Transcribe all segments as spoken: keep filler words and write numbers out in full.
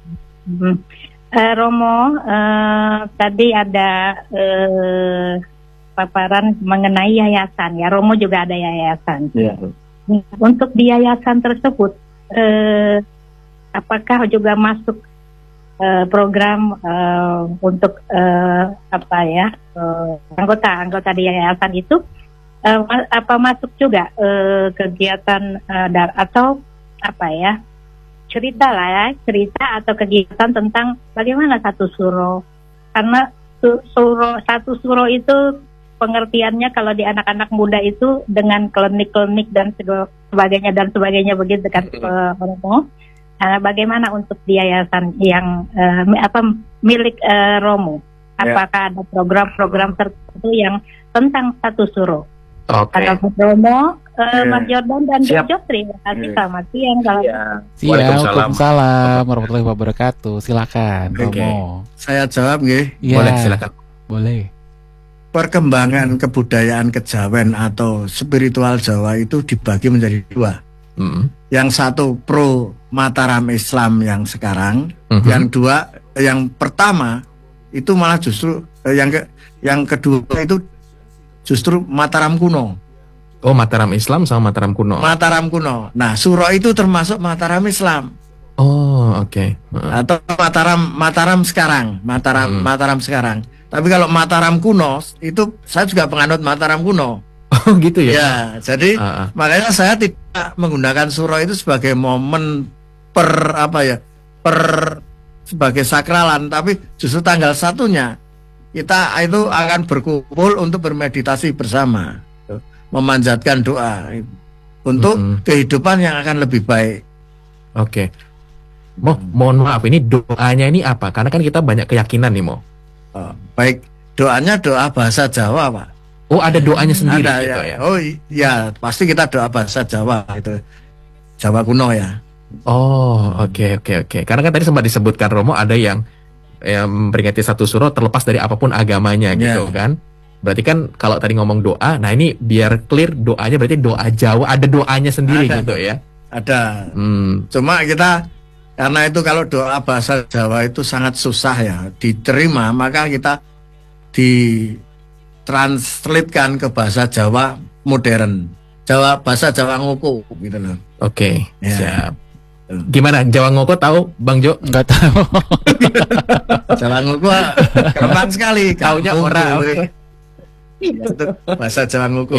Hmm. Uh, Romo, uh, tadi ada uh, paparan mengenai yayasan. Ya, Romo juga ada yayasan. Ya. Untuk di yayasan tersebut, uh, apakah juga masuk uh, program uh, untuk uh, apa ya uh, anggota anggota di yayasan itu? Uh, apa masuk juga uh, kegiatan uh, dar atau apa ya? cerita lah ya, cerita atau kegiatan tentang bagaimana satu suro. Karena su, suro, satu suro itu pengertiannya kalau di anak-anak muda itu dengan klinik-klinik dan sebagainya dan sebagainya begitu kan uh, Romo. Nah, bagaimana untuk di yayasan yang uh, apa milik uh, Romo? Apakah ada program-program tertentu yang tentang satu suro? Oke. Okay. Kalau Romo, uh, Mas Jordan dan Jojo, terima kasih. Yeah. Selamat siang. Kalau Yeah. Waalaikumsalam warahmatullahi wabarakatuh. Silakan, Okay. Romo. Saya jawab nggih. Ya, Boleh, silakan. Boleh. Perkembangan kebudayaan kejawen atau spiritual Jawa itu dibagi menjadi dua. Mm. Yang satu pro Mataram Islam yang sekarang, Mm-hmm. yang dua, yang pertama itu malah justru eh, yang ke, yang kedua itu justru Mataram kuno. Oh, Mataram Islam sama Mataram kuno. Mataram kuno. Nah, Suro itu termasuk Mataram Islam. Oh, oke. Okay. Uh. Atau Mataram Mataram sekarang, Mataram Hmm. Mataram sekarang. Tapi kalau Mataram kuno itu saya juga penganut Mataram kuno. Oh, gitu ya. Ya, jadi Uh, uh. makanya saya tidak menggunakan Suro itu sebagai momen per apa ya? Per sebagai sakralan, tapi justru tanggal satunya kita itu akan berkumpul untuk bermeditasi bersama, memanjatkan doa untuk Mm-hmm. kehidupan yang akan lebih baik. Oke. Mo, mohon maaf, ini doanya ini apa? Karena kan kita banyak keyakinan nih, Mo. Oh, baik, doanya doa bahasa Jawa, Pak. Oh, ada doanya sendiri Ada, gitu ya. ya. Oh iya, pasti kita doa bahasa Jawa itu. Jawa kuno ya. Oh, oke oke oke. Karena kan tadi sempat disebutkan Romo ada yang yang memperingati satu suro terlepas dari apapun agamanya gitu Yeah. kan. Berarti kan kalau tadi ngomong doa, nah ini biar clear doanya berarti doa Jawa, ada doanya sendiri Ada. gitu ya. Ada. Hmm. Cuma kita karena itu kalau doa bahasa Jawa itu sangat susah ya diterima, maka kita ditranslatekan ke bahasa Jawa modern. Jawa bahasa Jawa ngoko gitu loh. Oke, Ya. siap. Gimana Jawa ngoko tahu Bang Jo? Enggak tahu. Jawa ngoko gampang sekali. Taunya Ngoko. orang. Itu bahasa Jawa ngoko.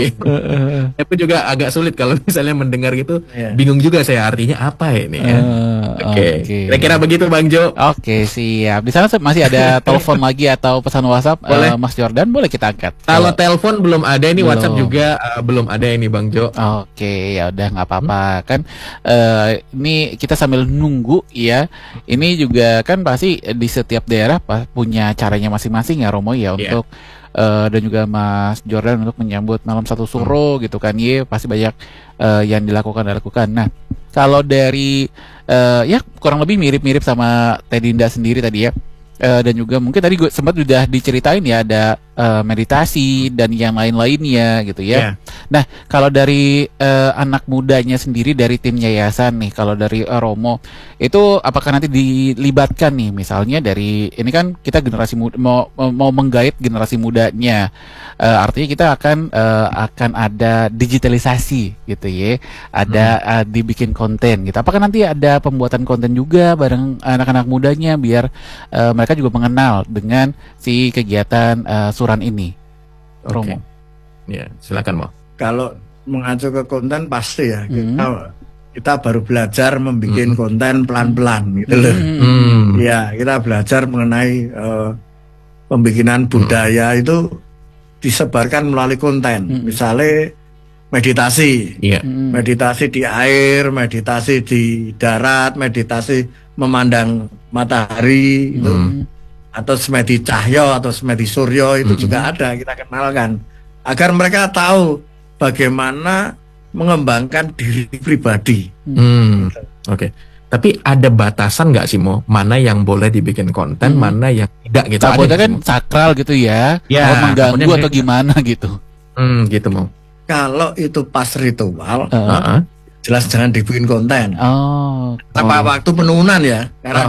Aku juga agak sulit kalau misalnya mendengar gitu, Iya. bingung juga saya artinya apa ini ya. Eh, Oke, kira-kira begitu Bang Jo. Oke, siap. Di sana masih ada telepon lagi atau pesan WhatsApp, Boleh. eh, Mas Jordan, boleh kita angkat. Kalau telepon belum ada, ini Belum. WhatsApp juga uh, belum ada ini Bang Jo. Oke, ya udah nggak apa-apa kan. eh, ini kita sambil nunggu ya. Ini juga kan pasti di setiap daerah pa- punya caranya masing-masing ya Romo ya Iya. untuk eh, dan juga Mas Jordan untuk menyambut malam satu suro gitu kan. Iya, pasti banyak eh, yang dilakukan dilakukan. Nah, kalau dari eh, ya kurang lebih mirip-mirip sama Teh Dinda sendiri tadi ya. Eh, dan juga mungkin tadi gue sempat udah diceritain ya ada eh, meditasi dan yang lain-lainnya gitu ya. Iya. Nah, kalau dari eh, anak mudanya sendiri dari tim yayasan nih, kalau dari eh, Romo itu apakah nanti dilibatkan nih, misalnya dari ini kan kita generasi muda mau mau menggait generasi mudanya, Eh, artinya kita akan eh, akan ada digitalisasi gitu ya, ada eh, dibikin konten gitu. Apakah nanti ada pembuatan konten juga bareng anak-anak mudanya biar eh, mereka juga mengenal dengan si kegiatan eh, suran ini, Romo? Ya, silakan Mo. Kalau mengacu ke konten pasti ya Hmm. kita kita baru belajar membuat Hmm. konten pelan-pelan gitu loh. Hmm. Ya, kita belajar mengenai eh, pembikinan budaya itu disebarkan melalui konten. Hmm. Misalnya meditasi, Iya. Hmm. meditasi di air, meditasi di darat, meditasi memandang matahari itu, Hmm. atau semedi cahyo atau semedi suryo itu Hmm. juga ada, kita kenalkan agar mereka tahu bagaimana mengembangkan diri pribadi. Hmm. Oke. Tapi ada batasan nggak sih Mo? Mana yang boleh dibikin konten, Hmm. mana yang tidak gitu? Ada Takutnya nggak kan sih, Mo? sakral gitu ya, Ya, kalau mengganggu takutnya atau mereka- gimana gitu. Hmm, gitu Mo. Kalau itu pas ritual, Eh, Heeh. jelas jangan dibikin konten. Oh, Tanpa oh. waktu penurunan ya, karena